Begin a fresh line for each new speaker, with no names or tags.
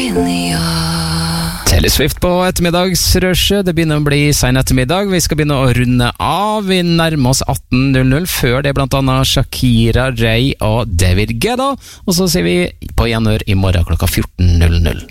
Taylor Swift på ettermiddagsrushet. Det begynner å bli sen ettermiddag. Vi skal begynne å runde av. Vi nærmer oss 18.00. Før det blant annet Shakira, Ray og David Guetta. Og så ser vi på gjenhør i morgen klokka 14.00.